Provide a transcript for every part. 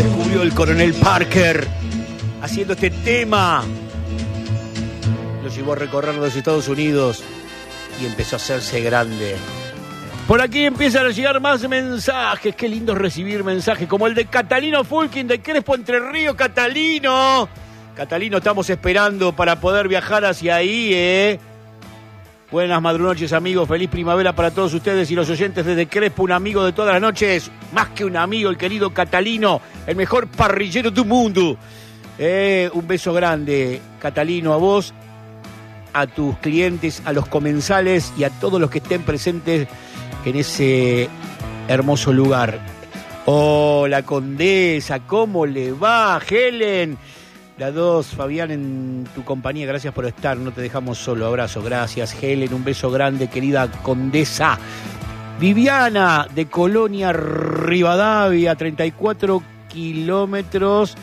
descubrió el coronel Parker haciendo este tema. Lo llevó a recorrer los Estados Unidos y empezó a hacerse grande. Por aquí empiezan a llegar más mensajes. Qué lindo recibir mensajes como el de Catalino Fulkin de Crespo, Entre Ríos. Catalino, estamos esperando para poder viajar hacia ahí, Buenas madrunoches, amigos. Feliz primavera para todos ustedes y los oyentes desde Crespo. Un amigo de todas las noches. Más que un amigo, el querido Catalino, el mejor parrillero del mundo. Un beso grande, Catalino, a vos, a tus clientes, a los comensales y a todos los que estén presentes en ese hermoso lugar. Hola, Condesa, ¿cómo le va? Helen, la 2, Fabián, en tu compañía, gracias por estar, no te dejamos solo, abrazo, gracias, Helen, un beso grande, querida Condesa. Viviana, de Colonia Rivadavia, 34 kilómetros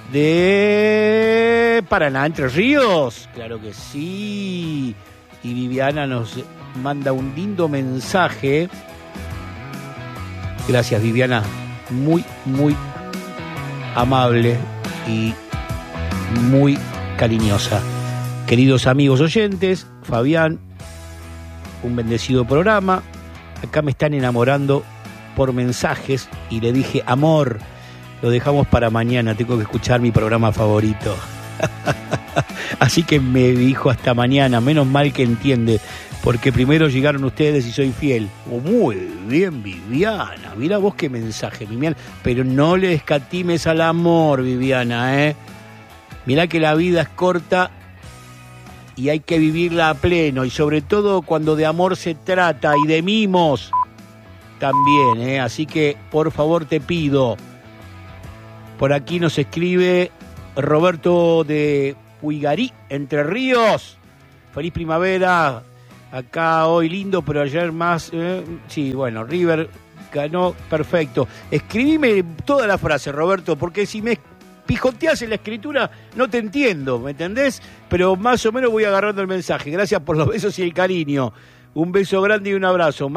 de Paraná, Entre Ríos, claro que sí. Y Viviana nos manda un lindo mensaje. Gracias, Viviana, muy, muy amable y muy cariñosa. Queridos amigos oyentes, Fabián, un bendecido programa. Acá me están enamorando por mensajes y le dije, amor, lo dejamos para mañana, tengo que escuchar mi programa favorito. Así que me dijo hasta mañana, menos mal que entiende, porque primero llegaron ustedes y soy fiel. Muy bien, Viviana, mira vos qué mensaje, Viviana, pero no le escatimes al amor, Viviana, Mirá que la vida es corta y hay que vivirla a pleno, y sobre todo cuando de amor se trata y de mimos también, Así que por favor te pido. Por aquí nos escribe Roberto de Puigarí, Entre Ríos. Feliz primavera. Acá hoy lindo, pero ayer más. Sí, bueno, River ganó, perfecto. Escribime toda la frase, Roberto, porque si me pijoteas en la escritura no te entiendo, ¿me entendés? Pero más o menos voy agarrando el mensaje. Gracias por los besos y el cariño. Un beso grande y un abrazo.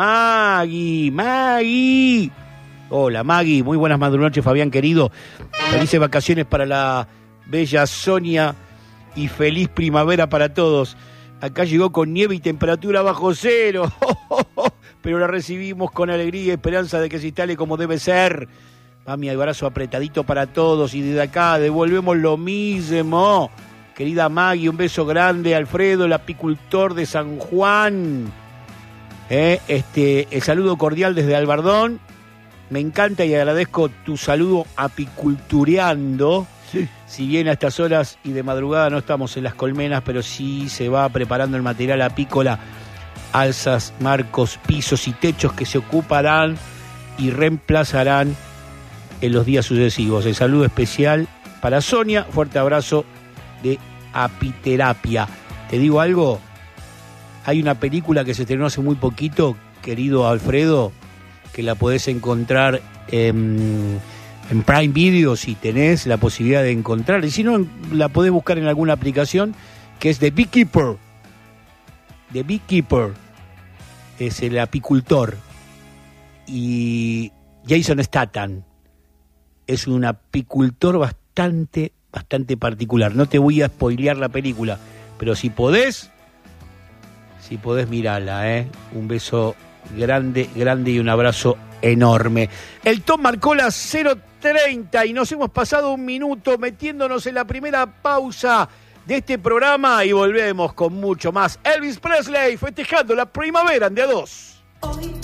Maggie. Hola, Maggie. Muy buenas madrunoches, Fabián, querido. Felices vacaciones para la bella Sonia y feliz primavera para todos. Acá llegó con nieve y temperatura bajo cero, pero la recibimos con alegría y esperanza de que se instale como debe ser. Mi abrazo apretadito para todos y desde acá devolvemos lo mismo. Querida Maggie, un beso grande. Alfredo, el apicultor de San Juan. El saludo cordial desde Albardón. Me encanta y agradezco tu saludo apicultureando. Sí. Si bien a estas horas y de madrugada no estamos en las colmenas, pero sí se va preparando el material apícola, alzas, marcos, pisos y techos que se ocuparán y reemplazarán en los días sucesivos. El saludo especial para Sonia, fuerte abrazo de Apiterapia. Te digo algo, hay una película que se estrenó hace muy poquito, querido Alfredo, que la podés encontrar en Prime Video si tenés la posibilidad de encontrar, y si no, la podés buscar en alguna aplicación, que es The Beekeeper. The Beekeeper es el apicultor, y Jason Statham es un apicultor bastante particular. No te voy a spoilear la película, pero si podés mirarla, Un beso grande y un abrazo enorme. El Tom marcó las 0:30 y nos hemos pasado un minuto metiéndonos en la primera pausa de este programa y volvemos con mucho más. Elvis Presley festejando la primavera en de a dos.